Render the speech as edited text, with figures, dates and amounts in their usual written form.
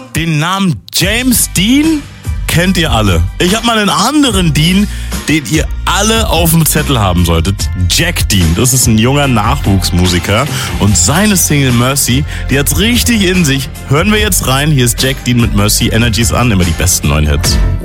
Den Namen James Dean kennt ihr alle. Ich habe mal einen anderen Dean, den ihr alle auf dem Zettel haben solltet. Jack Dean, das ist ein junger Nachwuchsmusiker und seine Single Mercy, die hat's richtig in sich. Hören wir jetzt rein, hier ist Jack Dean mit Mercy, Energies an, immer die besten neuen Hits.